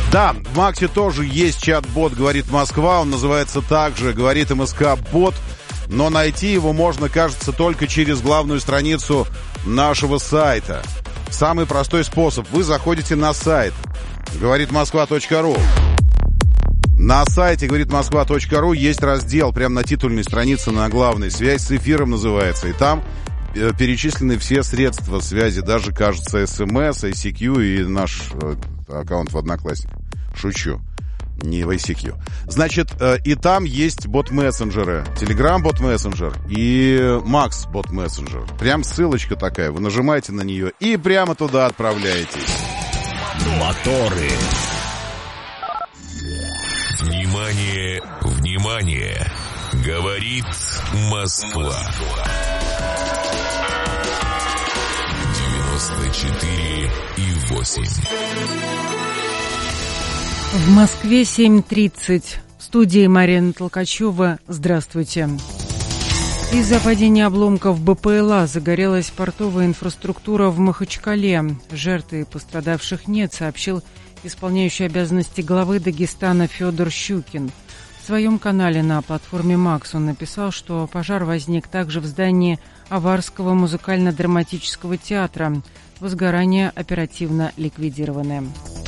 Да, в Максе тоже есть чат-бот «Говорит Москва». Он называется также «Говорит МСК-бот». Но найти его можно, кажется, только через главную страницу нашего сайта. Самый простой способ. Вы заходите на сайт говоритмосква.ру. На сайте говоритмосква.ру есть раздел прямо на титульной странице, на главной. «Связь с эфиром» называется. И там перечислены все средства связи. Даже, кажется, СМС, ICQ и наш аккаунт в Одноклассниках. Шучу. Не в ICQ. Значит, и там есть бот-мессенджеры. Telegram бот-мессенджер и Макс бот-мессенджер. Прям ссылочка такая. Вы нажимаете на нее и прямо туда отправляетесь. Моторы. Внимание, внимание. Говорит Москва. 94,8. В Москве 7:30. В студии Марина Толкачева. Здравствуйте. Из-за падения обломков БПЛА загорелась портовая инфраструктура в Махачкале. Жертв и пострадавших нет, сообщил исполняющий обязанности главы Дагестана Федор Щукин. В своем канале на платформе «Макс» он написал, что пожар возник также в здании Аварского музыкально-драматического театра. Возгорание оперативно ликвидировано.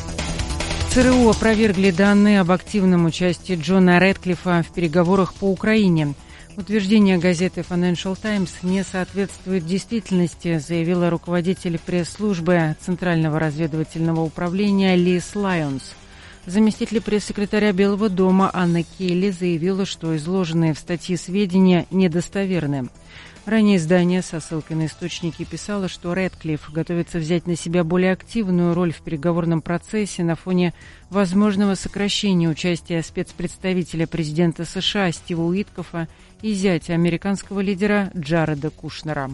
ЦРУ опровергли данные об активном участии Джона Рэдклиффа в переговорах по Украине. Утверждение газеты Financial Times не соответствует действительности, заявила руководитель пресс-службы Центрального разведывательного управления Лиз Лайонс. Заместитель пресс-секретаря Белого дома Анна Келли заявила, что изложенные в статье сведения недостоверны. Ранее издание со ссылкой на источники писало, что Рэдклифф готовится взять на себя более активную роль в переговорном процессе на фоне возможного сокращения участия спецпредставителя президента США Стива Уиткофа и зятя американского лидера Джареда Кушнера.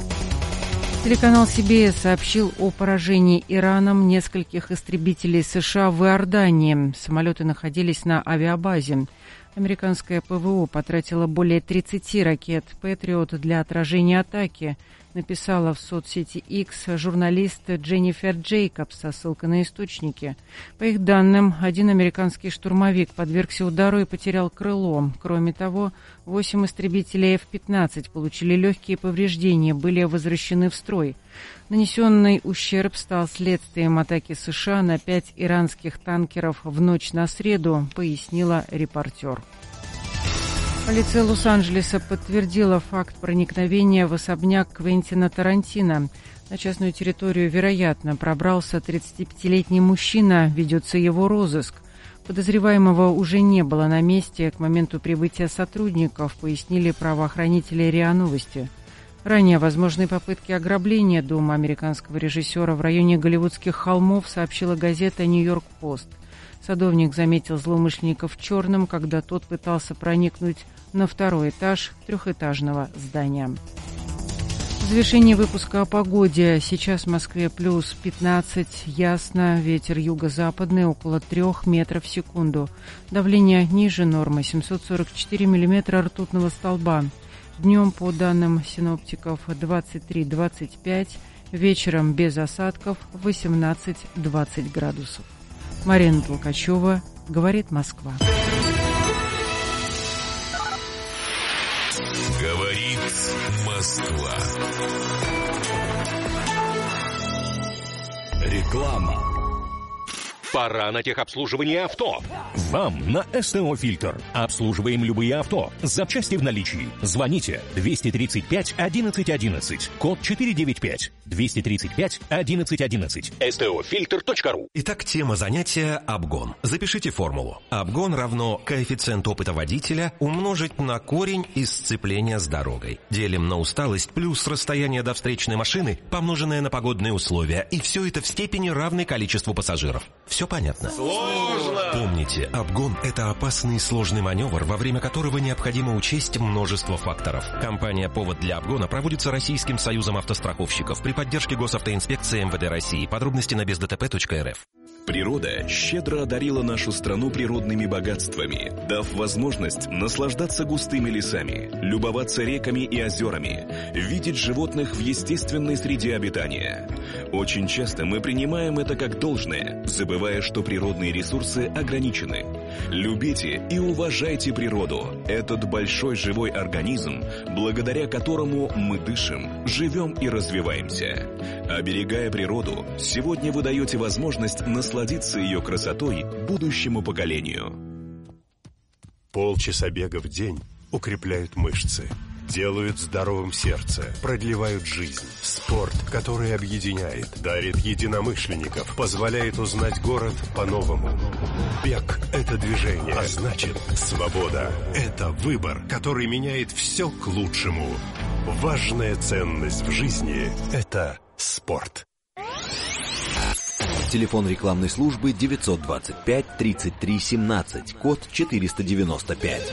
Телеканал CBS сообщил о поражении Ираном нескольких истребителей США в Иордании. Самолеты находились на авиабазе. Американское ПВО потратило более 30 ракет «Патриот» для отражения атаки, написала в соцсети X журналист Дженнифер Джейкобс со ссылкой на источники. По их данным, один американский штурмовик подвергся удару и потерял крыло. Кроме того, 8 истребителей F-15 получили легкие повреждения, были возвращены в строй. Нанесенный ущерб стал следствием атаки США на 5 иранских танкеров в ночь на среду, пояснила репортер. Полиция Лос-Анджелеса подтвердила факт проникновения в особняк Квентина Тарантино. На частную территорию, вероятно, пробрался 35-летний мужчина, ведется его розыск. Подозреваемого уже не было на месте к моменту прибытия сотрудников, пояснили правоохранители РИА Новости. Ранее возможные попытки ограбления дома американского режиссера в районе Голливудских холмов сообщила газета «Нью-Йорк Пост». Садовник заметил злоумышленника в черном, когда тот пытался проникнуть на второй этаж трехэтажного здания. В завершении выпуска о погоде. Сейчас в Москве плюс 15, ясно, ветер юго-западный около 3 метров в секунду. Давление ниже нормы 744 миллиметра ртутного столба. Днем, по данным синоптиков, 23-25, вечером без осадков 18-20 градусов. Марина Толкачева, говорит Москва. Говорит Москва. Реклама. Пора на техобслуживание авто. Вам на СТО «Фильтр». Обслуживаем любые авто. Запчасти в наличии. Звоните 235 11 11. Код 495. 235 11 11. STOFilter.ru. Итак, тема занятия – обгон. Запишите формулу. Обгон равно коэффициент опыта водителя умножить на корень из сцепления с дорогой. Делим на усталость плюс расстояние до встречной машины, помноженное на погодные условия. И все это в степени равной количеству пассажиров. Все понятно? Сложно! Помните, обгон – это опасный и сложный маневр, во время которого необходимо учесть множество факторов. Компания «Повод для обгона» проводится Российским союзом автостраховщиков при поддержке Госавтоинспекции МВД России. Подробности на бездтп.рф. Природа щедро одарила нашу страну природными богатствами, дав возможность наслаждаться густыми лесами, любоваться реками и озерами, видеть животных в естественной среде обитания. Очень часто мы принимаем это как должное, забывая, что природные ресурсы ограничены. Любите и уважайте природу, этот большой живой организм, благодаря которому мы дышим, живем и развиваемся. Оберегая природу, сегодня вы даете возможность насладиться ее красотой будущему поколению. Полчаса бега в день укрепляют мышцы, делают здоровым сердце, продлевают жизнь. Спорт, который объединяет, дарит единомышленников, позволяет узнать город по-новому. Бег – это движение, а значит, свобода – это выбор, который меняет все к лучшему. Важная ценность в жизни – это спорт. Телефон рекламной службы 925 33 17, код 495.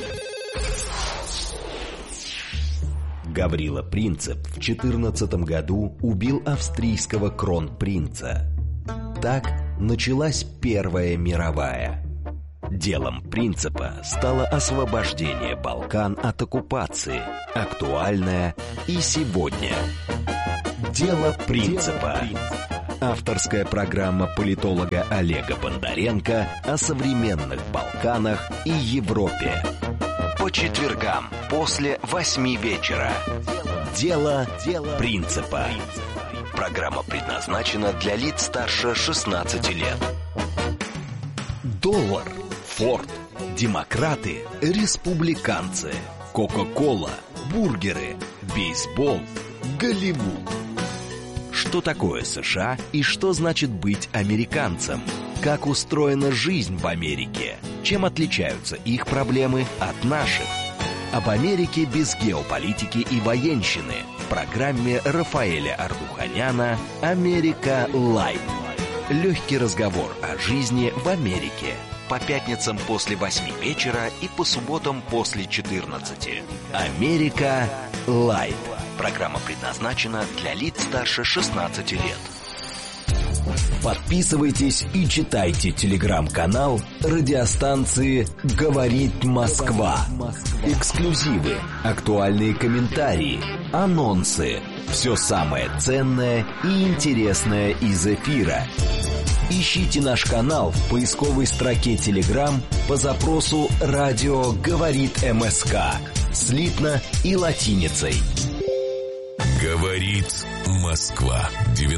Гаврила Принцип в 14 году убил австрийского кронпринца. Так началась Первая мировая. Делом Принципа стало освобождение Балкан от оккупации, актуальное и сегодня. Дело Принципа. Авторская программа политолога Олега Бондаренко о современных Балканах и Европе. По четвергам после 8 вечера. Дело Принципа. Программа предназначена для лиц старше 16 лет. Доллар, Форд, демократы, республиканцы, Кока-кола, бургеры, бейсбол, Голливуд. Что такое США и что значит быть американцем? Как устроена жизнь в Америке? Чем отличаются их проблемы от наших? Об Америке без геополитики и военщины в программе Рафаэля Ардуханяна «Америка Лайт». Легкий разговор о жизни в Америке. По пятницам после 8 вечера и по субботам после 14. «Америка Лайт». Программа предназначена для лиц старше 16 лет. Подписывайтесь и читайте телеграм-канал радиостанции «Говорит Москва». Эксклюзивы, актуальные комментарии, анонсы. Все самое ценное и интересное из эфира. Ищите наш канал в поисковой строке Telegram по запросу «Радио говорит МСК» слитно и латиницей. Говорит Москва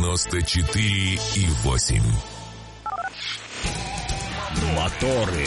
94,8. Моторы.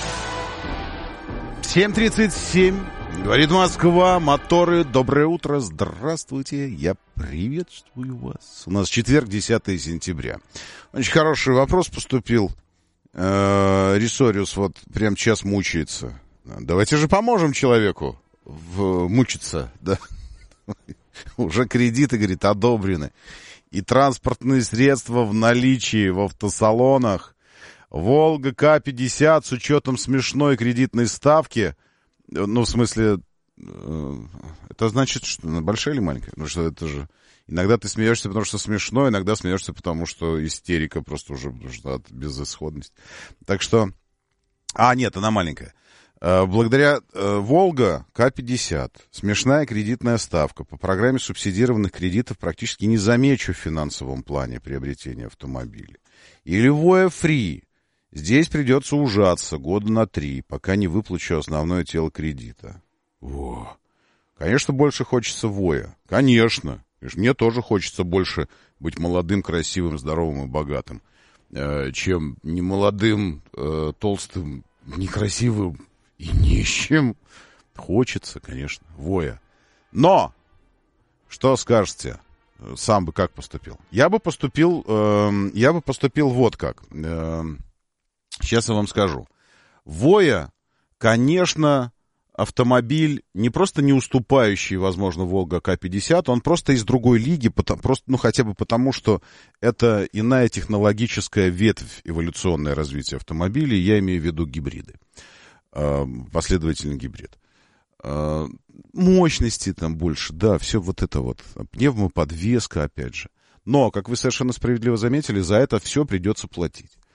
7:37. Говорит Москва. Моторы. Доброе утро. Здравствуйте. Я приветствую вас. У нас четверг, 10 сентября. Очень хороший вопрос поступил. Рисориус вот прям час мучается. Давайте же поможем человеку мучиться, да? Уже кредиты, говорит, одобрены. И транспортные средства в наличии в автосалонах. Волга К-50 с учетом смешной кредитной ставки. Ну, в смысле, это значит, что она большая или маленькая? Потому что это же... Иногда ты смеешься, потому что смешно, иногда смеешься, потому что истерика просто уже от безысходности. Так что... нет, она маленькая. Благодаря «Волга» К-50, смешная кредитная ставка. По программе субсидированных кредитов практически не замечу в финансовом плане приобретения автомобиля. Или «Воя Фри». Здесь придется ужаться года на 3, пока не выплачу основное тело кредита. Конечно, больше хочется «Воя». Конечно. Мне тоже хочется больше быть молодым, красивым, здоровым и богатым, чем немолодым, толстым, некрасивым и нищим. Хочется, конечно, «Воя». Но, что скажете? Сам бы как поступил? Я бы поступил вот как. Сейчас я вам скажу. «Воя», конечно, автомобиль не просто не уступающий, возможно, «Волга К-50», он просто из другой лиги, хотя бы потому, что это иная технологическая ветвь эволюционное развитие автомобилей, я имею в виду гибриды, последовательный гибрид. Мощности там больше, да, все вот это вот, пневмоподвеска, опять же. Но, как вы совершенно справедливо заметили, за это все придется платить.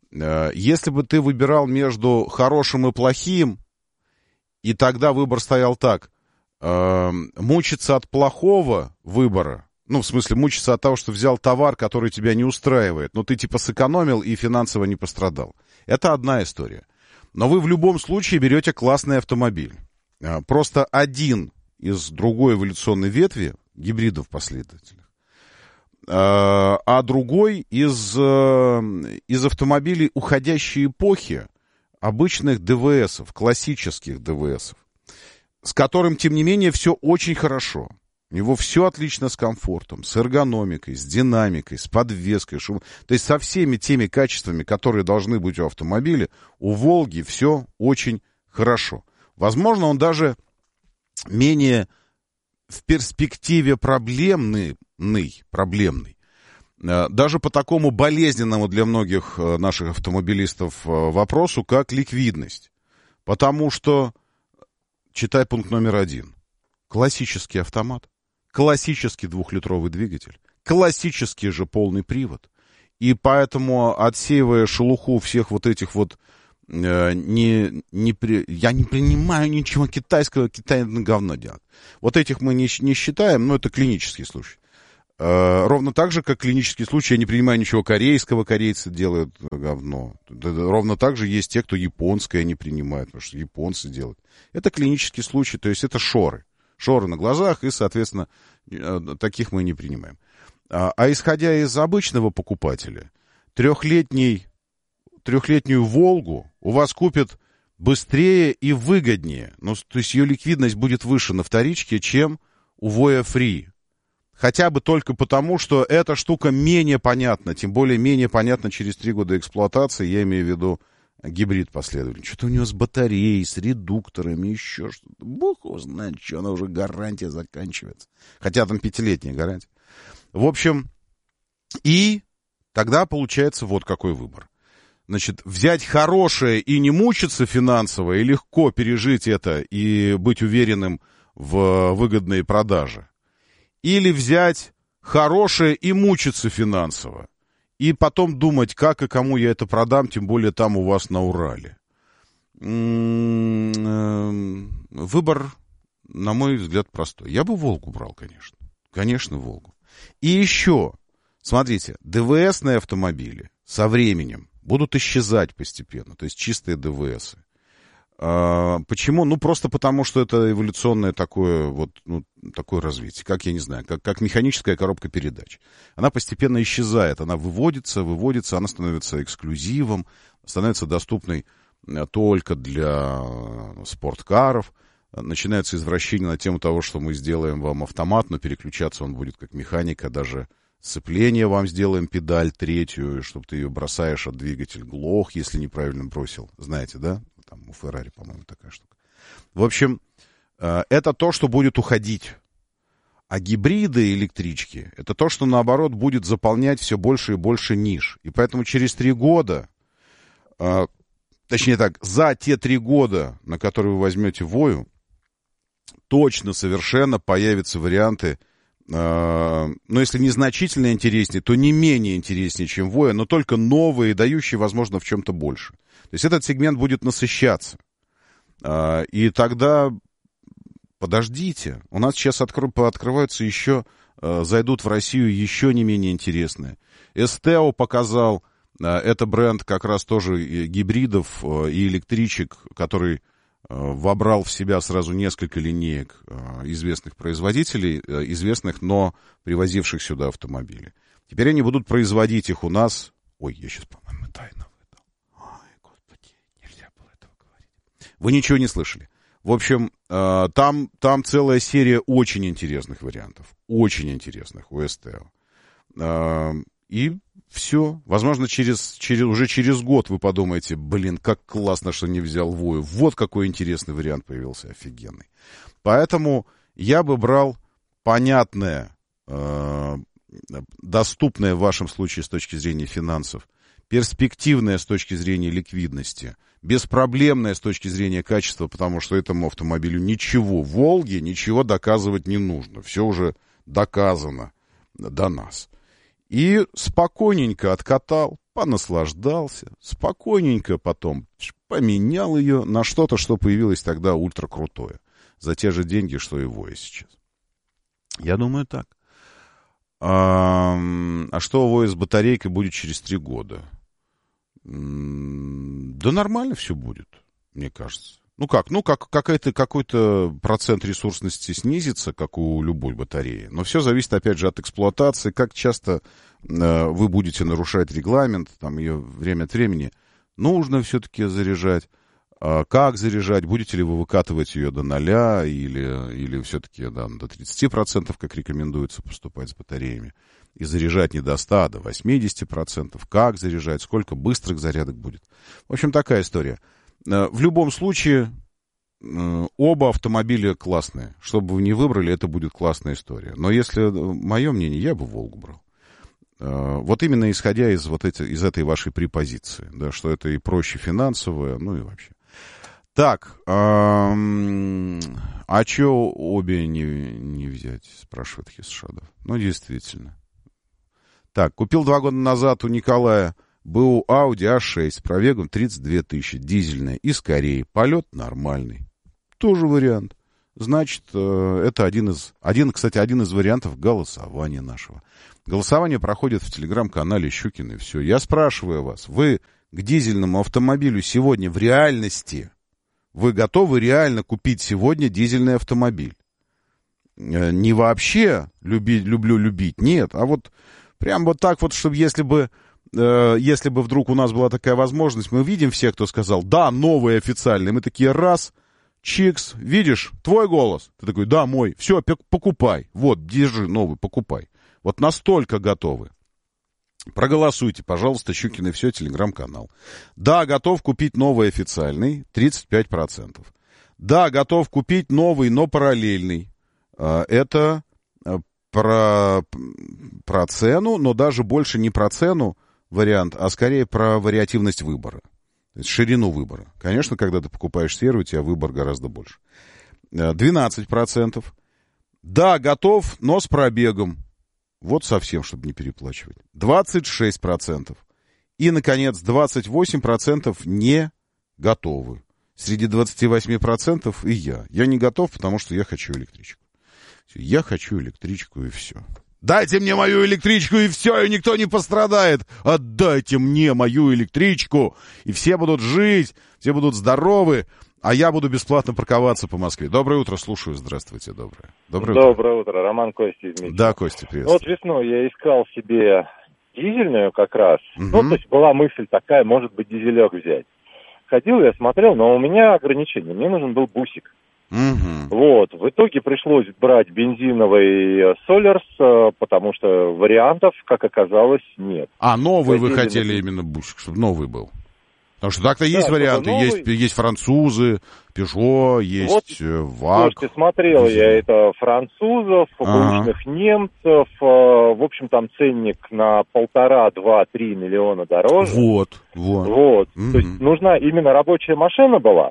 Если бы ты выбирал между хорошим и плохим, и тогда выбор стоял так, мучиться от плохого выбора, ну, в смысле, мучиться от того, что взял товар, который тебя не устраивает, но ты типа сэкономил и финансово не пострадал. Это одна история. Но вы в любом случае берете классный автомобиль. Просто один из другой эволюционной ветви, гибридов последовательных, а другой из автомобилей уходящей эпохи, обычных ДВСов, классических ДВСов, с которым, тем не менее, все очень хорошо. У него все отлично с комфортом, с эргономикой, с динамикой, с подвеской, шумом. То есть со всеми теми качествами, которые должны быть у автомобиля, у «Волги» все очень хорошо. Возможно, он даже менее в перспективе проблемный, даже по такому болезненному для многих наших автомобилистов вопросу, как ликвидность. Потому что, читай пункт номер 1, классический автомат, классический 2-литровый двигатель, классический же полный привод. И поэтому, отсеивая шелуху всех вот этих вот, я не принимаю ничего китайского, Китай на говно делает. Вот этих мы не считаем, но это клинический случай. Ровно так же, как клинический случай, я не принимаю ничего корейского, корейцы делают говно. Ровно так же есть те, кто японское не принимает, потому что японцы делают. Это клинический случай, то есть это шоры. Шоры на глазах, и, соответственно, таких мы не принимаем. А исходя из обычного покупателя, трехлетнюю «Волгу» у вас купят быстрее и выгоднее. Ну, то есть ее ликвидность будет выше на вторичке, чем у Voya Free. Хотя бы только потому, что эта штука менее понятна, тем более менее понятна через 3 года эксплуатации, я имею в виду гибрид последовательный. Что-то у него с батареей, с редукторами, еще что-то. Бог его знает, что, она уже гарантия заканчивается. Хотя там 5-летняя гарантия. В общем, и тогда получается вот какой выбор. Значит, взять хорошее и не мучиться финансово, и легко пережить это, и быть уверенным в выгодной продаже. Или взять хорошее и мучиться финансово. И потом думать, как и кому я это продам, тем более там у вас на Урале. Выбор, на мой взгляд, простой. Я бы «Волгу» брал, конечно. Конечно, «Волгу». И еще, смотрите, ДВСные автомобили со временем будут исчезать постепенно. То есть чистые ДВСы. Почему? Ну, просто потому, что это эволюционное такое, вот, ну, такое развитие. Как, я не знаю, как механическая коробка передач. Она постепенно исчезает, она выводится, она становится эксклюзивом, становится доступной только для спорткаров. Начинается извращение на тему того, что мы сделаем вам автомат, но переключаться он будет как механика, даже сцепление вам сделаем, педаль 3, чтобы ты ее бросаешь, а двигатель глох, если неправильно бросил. Знаете, да? Там у Феррари, по-моему, такая штука. В общем, это то, что будет уходить. А гибриды и электрички, это то, что, наоборот, будет заполнять все больше и больше ниш. И поэтому через 3 года, точнее так, за те 3 года, на которые вы возьмете Вою, точно совершенно появятся варианты, но если не значительно интереснее, то не менее интереснее, чем Voya, но только новые, дающие, возможно, в чем-то больше. То есть этот сегмент будет насыщаться. И тогда, подождите, у нас сейчас открываются еще, зайдут в Россию еще не менее интересные. Esteo показал, это бренд как раз тоже гибридов и электричек, который вобрал в себя сразу несколько линеек известных производителей, известных, но привозивших сюда автомобили. Теперь они будут производить их у нас. Ой, я сейчас, по-моему, тайно выдал. Ой, господи, нельзя было этого говорить. Вы ничего не слышали. В общем, там целая серия очень интересных вариантов. Очень интересных у Esteo. И все. Возможно, уже через год вы подумаете, блин, как классно, что не взял Вою. Вот какой интересный вариант появился, офигенный. Поэтому я бы брал понятное, доступное в вашем случае с точки зрения финансов, перспективное с точки зрения ликвидности, беспроблемное с точки зрения качества, потому что этому автомобилю ничего, Волге ничего доказывать не нужно. Все уже доказано до нас. И спокойненько откатал, понаслаждался, спокойненько потом поменял ее на что-то, что появилось тогда ультракрутое. За те же деньги, что и Voya сейчас. Я думаю, так. А что Voya с батарейкой будет через 3 года? Да нормально все будет, мне кажется. Какой-то процент ресурсности снизится, как у любой батареи. Но все зависит, опять же, от эксплуатации, как часто вы будете нарушать регламент, там ее время от времени нужно все-таки заряжать. Как заряжать, будете ли вы выкатывать ее до 0 или все-таки до 30%, как рекомендуется поступать с батареями, и заряжать не до 100, а до 80%, как заряжать, сколько быстрых зарядок будет. В общем, такая история. В любом случае, оба автомобиля классные. Что бы вы ни выбрали, это будет классная история. Но если мое мнение, я бы «Волгу» брал. Вот именно исходя из этой вашей препозиции, да, что это и проще финансово, ну и вообще. Так, а чё обе не взять, спрашивает Хисшадов. Ну, действительно. Так, купил 2 года назад у Николая БУ Audi A6 с пробегом 32 тысячи, дизельная, из Кореи. Полет нормальный. Тоже вариант. Значит, это один из вариантов голосования нашего. Голосование проходит в телеграм-канале Щукин и все. Я спрашиваю вас, вы к дизельному автомобилю сегодня в реальности, вы готовы реально купить сегодня дизельный автомобиль? Не вообще люблю любить, нет, а вот прям вот так вот, чтобы если бы вдруг у нас была такая возможность, мы видим всех, кто сказал, да, новый официальный, мы такие раз, чикс, видишь, твой голос, ты такой, да, мой, все, покупай, вот, держи новый, покупай. Вот настолько готовы. Проголосуйте, пожалуйста, Щукин и все, телеграм-канал. Да, готов купить новый официальный, 35%. Да, готов купить новый, но параллельный. Это про цену, но даже больше не про цену вариант, а скорее про вариативность выбора. То есть ширину выбора. Конечно, когда ты покупаешь серый, у тебя выбор гораздо больше. 12%. Да, готов, но с пробегом. Вот совсем, чтобы не переплачивать. 26%. И, наконец, 28% не готовы. Среди 28% и я. Я не готов, потому что я хочу электричку. Я хочу электричку и все. Дайте мне мою электричку и все, и никто не пострадает. Отдайте мне мою электричку, и все будут жить, все будут здоровы. А я буду бесплатно парковаться по Москве. Доброе утро, слушаю. Здравствуйте, доброе. Доброе утро. Роман, Костя из Дмитрия. Да, Костя, привет. Вот весной я искал себе дизельную как раз. Ну, то есть была мысль такая, может быть, дизелек взять. Ходил я, смотрел, но у меня ограничения. Мне нужен был бусик. Вот. В итоге пришлось брать бензиновый Солярс, потому что вариантов, как оказалось, нет. А новый вы хотели именно бусик, чтобы новый был? Потому что так-то есть варианты, есть французы, Peugeot, есть ВАГ. Слушайте, смотрел я это французов, обычных немцев, в общем, там ценник на 1,5, 2, 3 миллиона дороже. Вот. То есть нужна именно рабочая машина была.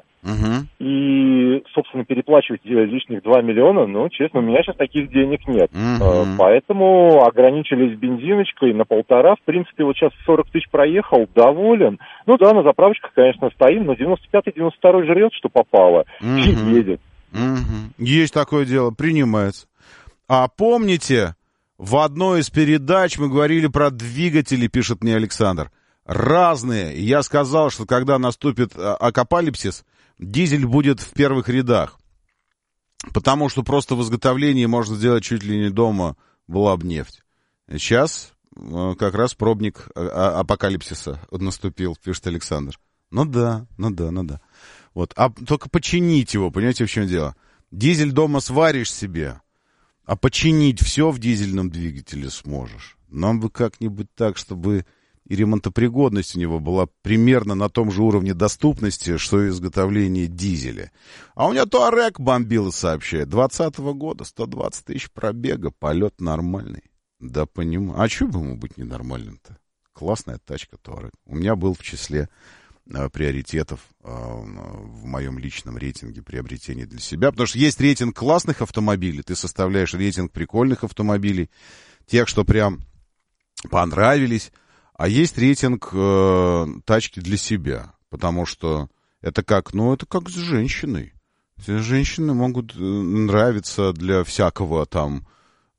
И, собственно, переплачивать лишних 2 миллиона, ну, честно, у меня сейчас таких денег нет. Поэтому ограничились бензиночкой на 1,5. В принципе, вот сейчас 40 тысяч проехал, доволен. Ну да, на заправочках, конечно, стоим, но 95-й, 92-й жрет, что попало, и едет. Есть такое дело, принимается. А помните, в одной из передач мы говорили про двигатели, пишет мне Александр. Разные. И я сказал, что когда наступит апокалипсис, дизель будет в первых рядах. Потому что просто в изготовлении можно сделать чуть ли не дома была бы нефть. Сейчас как раз пробник апокалипсиса наступил, пишет Александр. Ну да. Вот. А только починить его, понимаете, в чем дело? Дизель дома сваришь себе, а починить все в дизельном двигателе сможешь. Нам бы как-нибудь так, чтобы и ремонтопригодность у него была примерно на том же уровне доступности, что и изготовление дизеля. А у меня Туарек бомбило, сообщает. 2020 года, 120 тысяч пробега, полет нормальный. Да, понимаю. А что бы ему быть ненормальным-то? Классная тачка Туарек. У меня был в числе приоритетов в моем личном рейтинге приобретения для себя. Потому что есть рейтинг классных автомобилей, ты составляешь рейтинг прикольных автомобилей, тех, что прям понравились. А есть рейтинг тачки для себя, потому что это как с женщиной. Женщины могут нравиться для всякого там,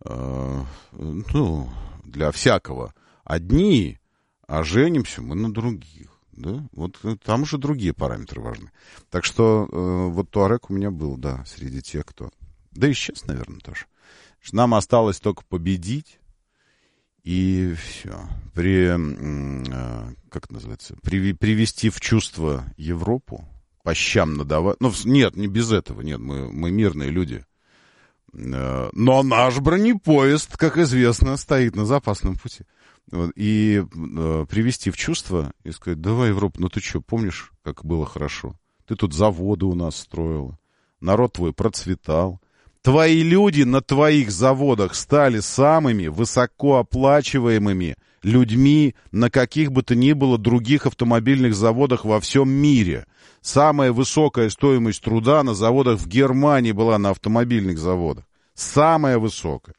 для всякого одни, а женимся мы на других. Да? Вот там уже другие параметры важны. Так что вот Туарек у меня был, да, среди тех, кто... Да и сейчас, наверное, тоже. Нам осталось только победить, и все. Как это называется? Привести в чувство Европу, по щам надавать. Ну, нет, не без этого, нет, мы мирные люди. Но наш бронепоезд, как известно, стоит на запасном пути. И привести в чувство и сказать: давай, Европа, ну ты что, помнишь, как было хорошо? Ты тут заводы у нас строила, народ твой процветал. Твои люди на твоих заводах стали самыми высокооплачиваемыми людьми на каких бы то ни было других автомобильных заводах во всем мире. Самая высокая стоимость труда на заводах в Германии была на автомобильных заводах. Самая высокая.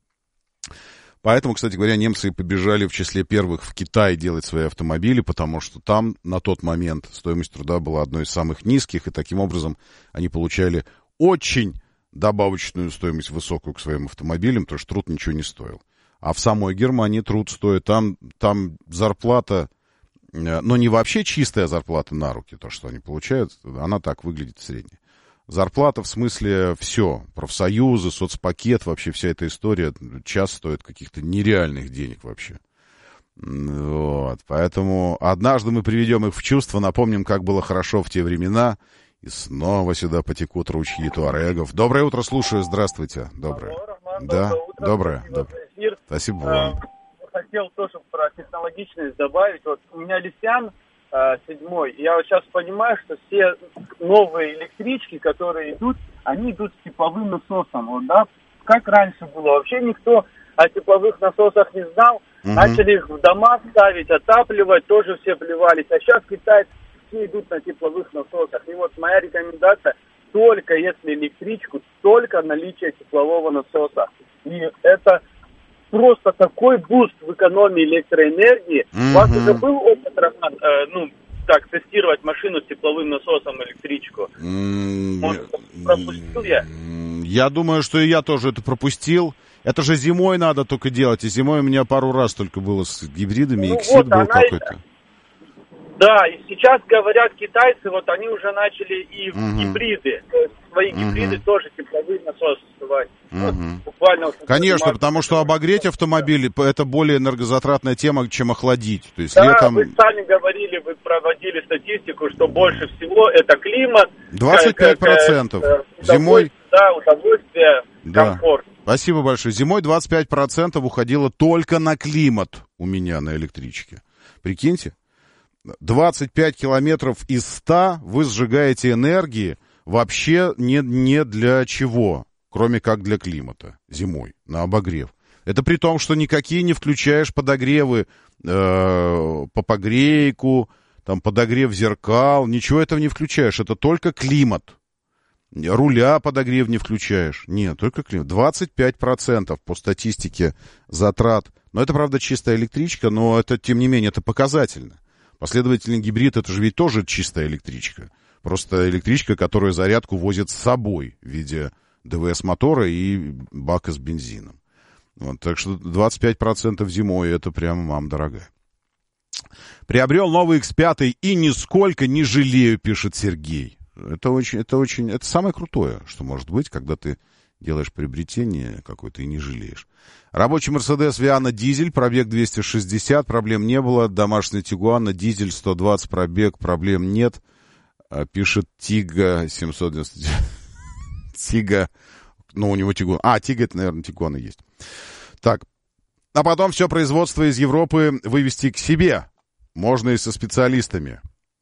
Поэтому, кстати говоря, немцы побежали в числе первых в Китай делать свои автомобили, потому что там на тот момент стоимость труда была одной из самых низких, и таким образом они получали очень добавочную стоимость высокую к своим автомобилям, потому что труд ничего не стоил. А в самой Германии труд стоит. Там зарплата, но не вообще чистая зарплата на руки, то, что они получают, она так выглядит средняя. Зарплата в смысле все, профсоюзы, соцпакет, вообще вся эта история, час стоит каких-то нереальных денег вообще. Вот, поэтому однажды мы приведем их в чувство, напомним, как было хорошо в те времена, и снова сюда потекут ручьи туарегов. Доброе утро, слушаю, здравствуйте. Доброе. Да, доброе. Спасибо вам. Хотел тоже про технологичность добавить. Вот у меня Лисян 7-й. Я вот сейчас понимаю, что все новые электрички, которые идут, они идут с тепловым насосом. Вот, да? Как раньше было, вообще никто о тепловых насосах не знал. Начали их в дома ставить, отапливать, тоже все плевались. А сейчас китайцы все идут на тепловых насосах. И вот моя рекомендация: только если электричку, только наличие теплового насоса. И это просто такой буст в экономии электроэнергии. У вас уже был опыт, тестировать машину с тепловым насосом, электричку? Может, пропустил я? Я думаю, что и я тоже это пропустил. Это же зимой надо только делать. И зимой у меня пару раз только было с гибридами. Иксид был какой-то. Да, и сейчас говорят китайцы, вот они уже начали и в гибриды, свои гибриды тоже тепловые насосы ставать. Буквально. Конечно, потому что обогреть автомобиль — это более энергозатратная тема, чем охладить. То есть да, летом... вы сами говорили, вы проводили статистику, что больше всего это климат. 25%. Зимой... Да, удовольствие, комфорт. Спасибо большое. Зимой 25% уходило только на климат у меня на электричке. Прикиньте. 25 километров из 100 вы сжигаете энергии вообще не для чего, кроме как для климата зимой, на обогрев. Это при том, что никакие не включаешь подогревы по погрейку, там, подогрев зеркал, ничего этого не включаешь, это только климат. Руля подогрев не включаешь. Нет, только климат. 25% по статистике затрат. Но это, правда, чистая электричка, но это, тем не менее, это показательно. Последовательный гибрид — это же ведь тоже чистая электричка. Просто электричка, которая зарядку возит с собой в виде ДВС-мотора и бака с бензином. Вот, так что 25% зимой — это прямо мама дорогая. Приобрел новый X5 и нисколько не жалею, пишет Сергей. Это самое крутое, что может быть, когда ты делаешь приобретение какое-то и не жалеешь. Рабочий Мерседес Виана дизель, пробег 260, проблем не было. Домашний Тигуан, дизель 120, пробег, проблем нет. Пишет Тига 799. Тига, у него Тигуан. Тига, это, наверное, Тигуан и есть. Так, а потом все производство из Европы вывести к себе. Можно и со специалистами.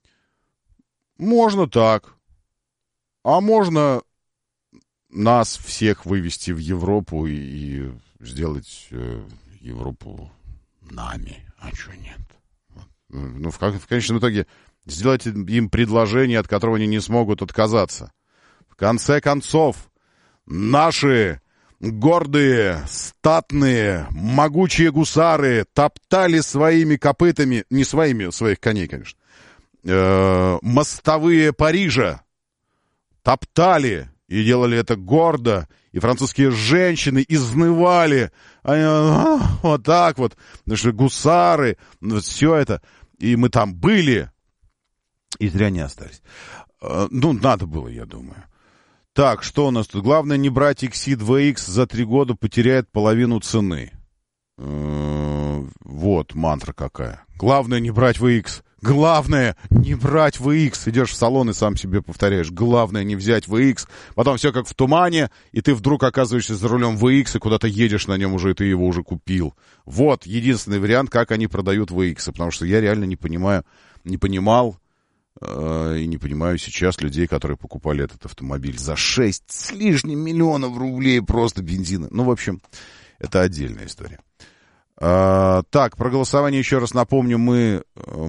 Можно так. А можно нас всех вывести в Европу и сделать Европу нами. А что нет? В конечном итоге сделать им предложение, от которого они не смогут отказаться. В конце концов, наши гордые, статные, могучие гусары топтали своими копытами, не своими, своих коней, конечно, мостовые Парижа, топтали и делали это гордо, и французские женщины изнывали, вот так вот, потому что гусары, вот все это, и мы там были, и зря не остались. Ну, надо было, я думаю. Так, что у нас тут? Главное не брать Exceed VX, за 3 года потеряет половину цены. Вот мантра какая. Главное не брать VX. Главное не брать VX. Идешь в салон и сам себе повторяешь. Главное не взять VX. Потом все как в тумане, и ты вдруг оказываешься за рулем VX, и куда-то едешь на нем уже, и ты его уже купил. Вот единственный вариант, как они продают VX. Потому что я реально не понимаю, не понимал, и не понимаю сейчас людей, которые покупали этот автомобиль за 6 с лишним миллионов рублей просто бензина. Ну, в общем, это отдельная история. Так, про голосование еще раз напомню. Мы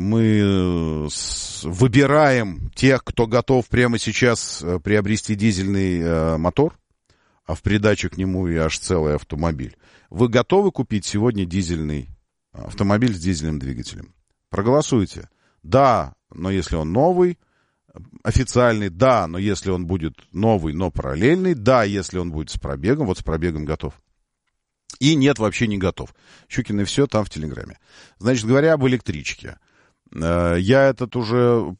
выбираем тех, кто готов прямо сейчас приобрести дизельный мотор, а в придачу к нему и аж целый автомобиль. Вы готовы купить сегодня дизельный автомобиль с дизельным двигателем? Проголосуйте. Да, но если он новый, официальный, да, но если он будет новый, но параллельный, да, если он будет с пробегом, вот с пробегом готов. И нет, вообще не готов. Щукин и все там в Телеграме. Значит, говоря об электричке, я этот уже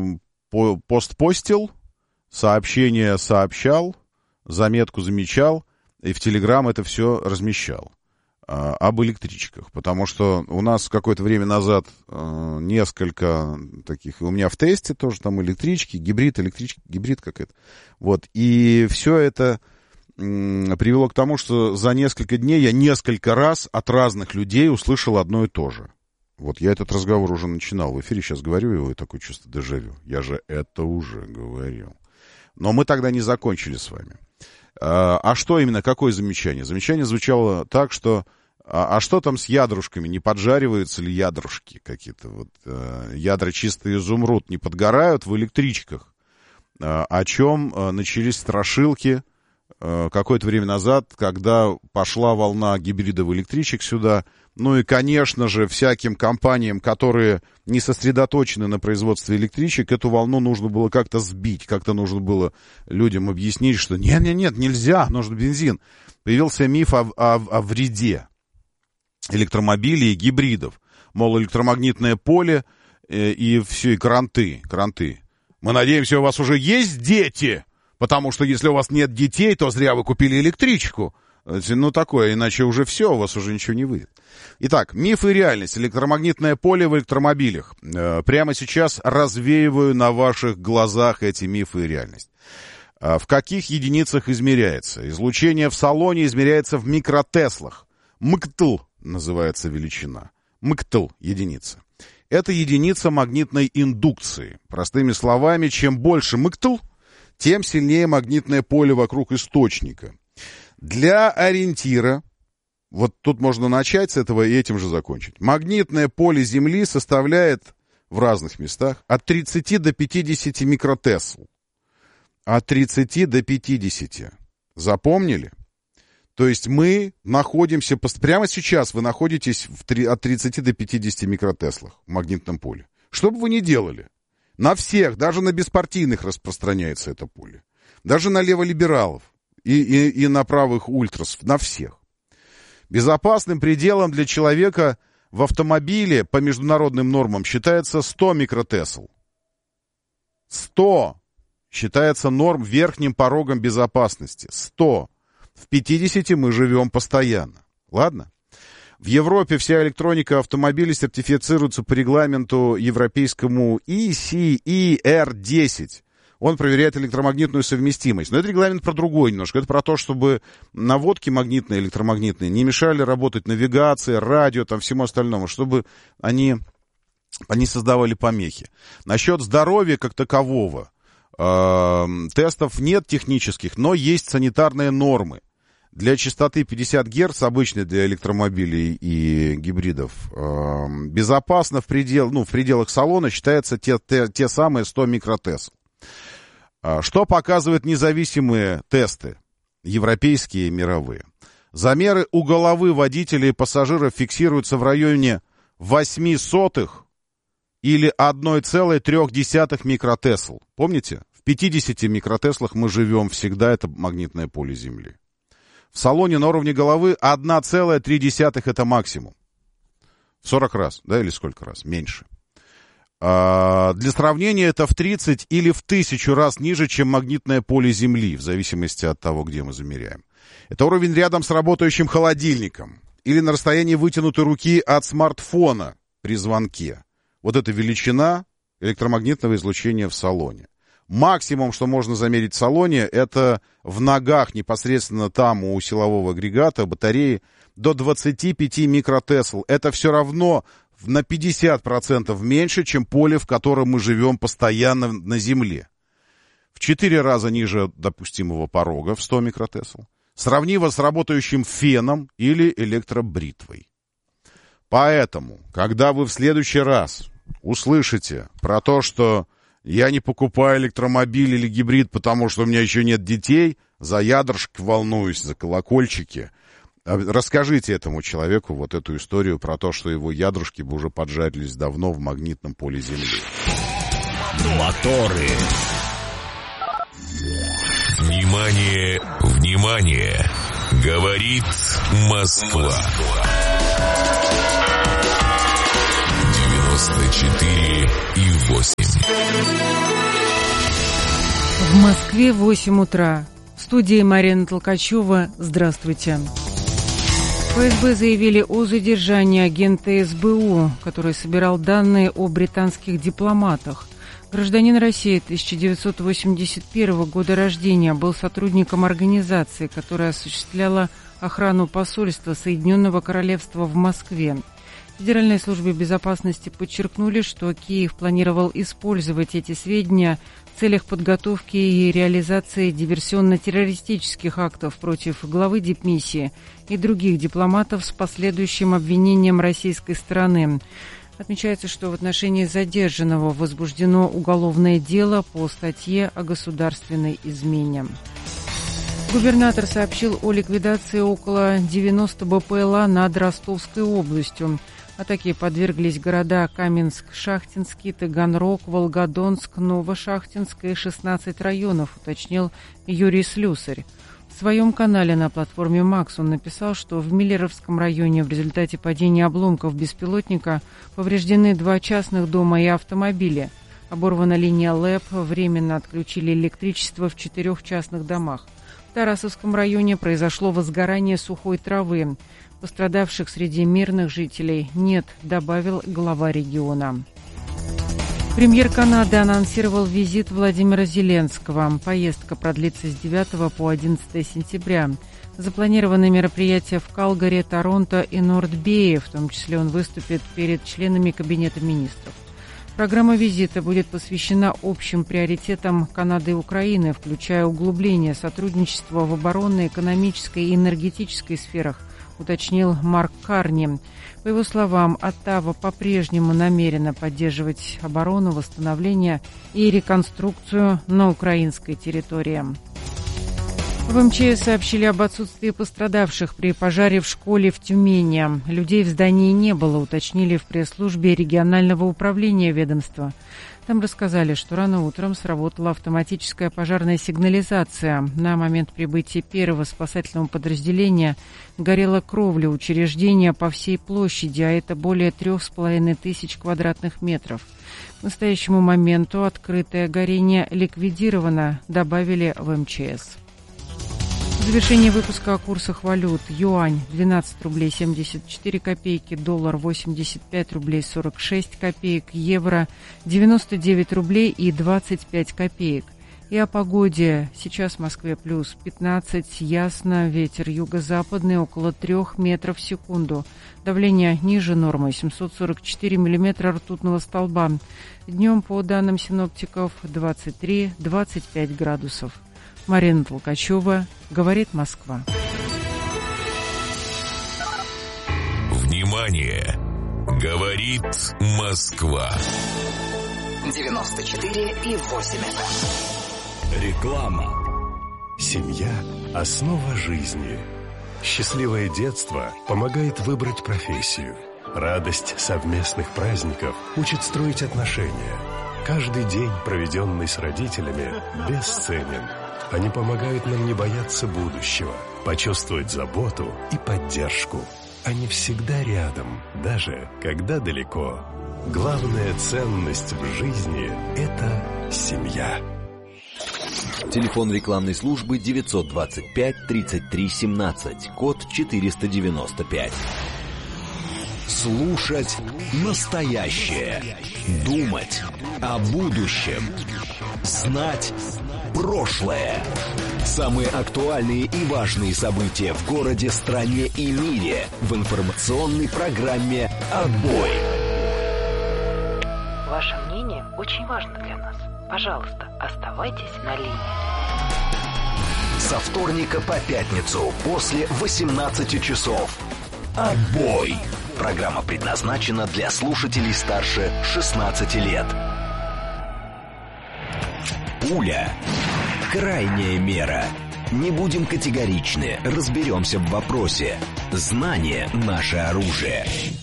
постил, сообщение сообщал, заметку замечал, и в Телеграм это все размещал. Об электричках, потому что у нас какое-то время назад несколько таких, у меня в тесте тоже там электрички, гибрид какой-то, вот, и все это привело к тому, что за несколько дней я несколько раз от разных людей услышал одно и то же. Вот я этот разговор уже начинал в эфире, сейчас говорю его, и такое чувство дежавю, я же это уже говорил. Но мы тогда не закончили с вами. А что именно, какое замечание? Замечание звучало так, что а что там с ядрушками? Не поджариваются ли ядрушки какие-то? Вот, ядра чистый изумруд не подгорают в электричках? О чем начались страшилки какое-то время назад, когда пошла волна гибридов электричек сюда. Ну и, конечно же, всяким компаниям, которые не сосредоточены на производстве электричек, эту волну нужно было как-то сбить, как-то нужно было людям объяснить, что нет, нельзя, нужен бензин. Появился миф о вреде электромобилей и гибридов. Мол, электромагнитное поле и все, и кранты. Мы надеемся, у вас уже есть дети, потому что если у вас нет детей, то зря вы купили электричку. Ну, такое, иначе уже все, у вас уже ничего не выйдет. Итак, миф и реальность. Электромагнитное поле в электромобилях. Прямо сейчас развеиваю на ваших глазах эти мифы и реальность. В каких единицах измеряется? Излучение в салоне измеряется в микротеслах. МКТЛ называется величина. МКТЛ — единица. Это единица магнитной индукции. Простыми словами, чем больше МКТЛ, тем сильнее магнитное поле вокруг источника. Для ориентира, вот тут можно начать с этого и этим же закончить. Магнитное поле Земли составляет в разных местах от 30 до 50 микротесл. От 30 до 50. Запомнили? То есть мы находимся, прямо сейчас вы находитесь от 30 до 50 микротеслах в магнитном поле. Что бы вы ни делали, на всех, даже на беспартийных распространяется это поле. Даже на леволибералов. И на правых ультрас, на всех. Безопасным пределом для человека в автомобиле по международным нормам считается 100 микротесл. 100 считается верхним порогом безопасности. 100. В 50 мы живем постоянно. Ладно? В Европе вся электроника автомобилей сертифицируется по регламенту европейскому ECER10. Он проверяет электромагнитную совместимость. Но это регламент про другое немножко. Это про то, чтобы наводки магнитные, электромагнитные не мешали работать навигации, радио, там, всему остальному, чтобы они создавали помехи. Насчет здоровья как такового тестов нет технических, но есть санитарные нормы. Для частоты 50 Гц, обычной для электромобилей и гибридов, безопасно в пределах салона считается те самые 100 микротесл. Что показывают независимые тесты? европейские и мировые. Замеры у головы водителей и пассажиров фиксируются в районе 0,08 или 1,3 микротесл. Помните? В 50 микротеслах мы живем всегда, это магнитное поле Земли. В салоне на уровне головы 1,3 это максимум. В 40 раз, да, или сколько раз? Меньше. Для сравнения, это в 30 или в 1000 раз ниже, чем магнитное поле Земли, в зависимости от того, где мы замеряем. Это уровень рядом с работающим холодильником или на расстоянии вытянутой руки от смартфона при звонке. Вот это величина электромагнитного излучения в салоне. Максимум, что можно замерить в салоне, это в ногах, непосредственно там у силового агрегата, батареи, до 25 микротесл. Это все равно на 50% меньше, чем поле, в котором мы живем постоянно на Земле. В 4 раза ниже допустимого порога, в 100 микротесл. Сравнимо с работающим феном или электробритвой. Поэтому, когда вы в следующий раз услышите про то, что я не покупаю электромобиль или гибрид, потому что у меня еще нет детей, за ядрышки волнуюсь, за колокольчики, расскажите этому человеку вот эту историю про то, что его ядрышки бы уже поджарились давно в магнитном поле Земли. Моторы. Внимание, внимание! Говорит Москва. 94,8. В Москве 8 утра. В студии Марина Толкачева. Здравствуйте. ФСБ заявили о задержании агента СБУ, который собирал данные о британских дипломатах. Гражданин России 1981 года рождения, был сотрудником организации, которая осуществляла охрану посольства Соединенного Королевства в Москве. В Федеральной службе безопасности подчеркнули, что Киев планировал использовать эти сведения в целях подготовки и реализации диверсионно-террористических актов против главы дипмиссии и других дипломатов с последующим обвинением российской стороны. Отмечается, что в отношении задержанного возбуждено уголовное дело по статье о государственной измене. Губернатор сообщил о ликвидации около 90 БПЛА над Ростовской областью. Атаке подверглись города Каменск-Шахтинский, Таганрог, Волгодонск, Новошахтинск и 16 районов, уточнил Юрий Слюсарь. В своем канале на платформе «Макс» он написал, что в Миллеровском районе в результате падения обломков беспилотника повреждены 2 частных дома и автомобили. Оборвана линия ЛЭП, временно отключили электричество в 4 частных домах. В Тарасовском районе произошло возгорание сухой травы. Пострадавших среди мирных жителей нет, добавил глава региона. Премьер Канады анонсировал визит Владимира Зеленского. Поездка продлится с 9 по 11 сентября. Запланированы мероприятия в Калгари, Торонто и Норд-Бее, в том числе он выступит перед членами Кабинета министров. Программа визита будет посвящена общим приоритетам Канады и Украины, включая углубление сотрудничества в оборонной, экономической и энергетической сферах, уточнил Марк Карни. По его словам, Оттава по-прежнему намерена поддерживать оборону, восстановление и реконструкцию на украинской территории. В МЧС сообщили об отсутствии пострадавших при пожаре в школе в Тюмени. Людей в здании не было, уточнили в пресс-службе регионального управления ведомства. Там рассказали, что рано утром сработала автоматическая пожарная сигнализация. На момент прибытия первого спасательного подразделения горела кровля учреждения по всей площади, а это более 3500 квадратных метров. К настоящему моменту открытое горение ликвидировано, добавили в МЧС. В завершении выпуска о курсах валют. Юань 12 рублей 74 копейки, доллар 85 рублей 46 копеек, евро 99 рублей и 25 копеек. И о погоде. Сейчас в Москве плюс 15, ясно, ветер юго-западный около 3 метров в секунду. Давление ниже нормы 744 миллиметра ртутного столба. Днем, по данным синоптиков, 23-25 градусов. Марина Толкачева, говорит Москва. Внимание! Говорит Москва. 94,8. Реклама. Семья – основа жизни. Счастливое детство помогает выбрать профессию. Радость совместных праздников учит строить отношения. Каждый день, проведенный с родителями, бесценен. Они помогают нам не бояться будущего, почувствовать заботу и поддержку. Они всегда рядом, даже когда далеко. Главная ценность в жизни – это семья. Телефон рекламной службы 925-33-17, код 495. Слушать настоящее. Думать о будущем. Знать прошлое. Самые актуальные и важные события в городе, стране и мире в информационной программе «Отбой». Ваше мнение очень важно для нас. Пожалуйста, оставайтесь на линии. Со вторника по пятницу после 18 часов. «Отбой». Программа предназначена для слушателей старше 16 лет. Пуля. Крайняя мера. Не будем категоричны, разберемся в вопросе. Знание – наше оружие.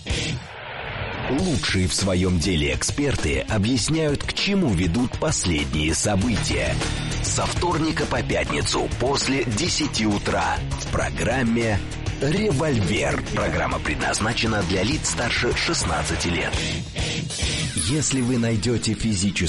Лучшие в своем деле эксперты объясняют, к чему ведут последние события. Со вторника по пятницу после 10 утра в программе «Револьвер». Программа предназначена для лиц старше 16 лет. Если вы найдете физическую